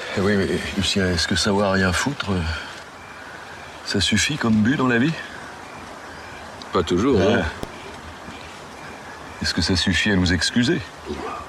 Oui, mais Lucien, est-ce que savoir rien foutre, ça suffit comme but dans la vie? Pas toujours, hein. Est-ce que ça suffit à nous excuser?